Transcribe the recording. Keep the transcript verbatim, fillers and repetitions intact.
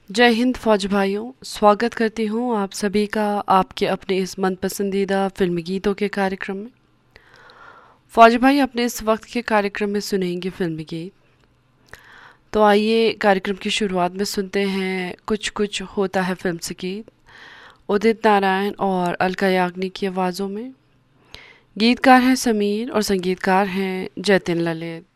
जय हिंद फौज भाइयों। स्वागत करती हूँ आप सभी का आपके अपने इस मन पसंदीदा फिल्मी गीतों के कार्यक्रम में। फौज भाई अपने इस वक्त के कार्यक्रम में सुनेंगे फिल्मी गीत। तो आइए कार्यक्रम की शुरुआत में सुनते हैं कुछ कुछ होता है फिल्म से गीत, उदित नारायण और अलका याग्निक की आवाज़ों में। गीतकार हैं समीर और संगीतकार हैं जतिन ललित।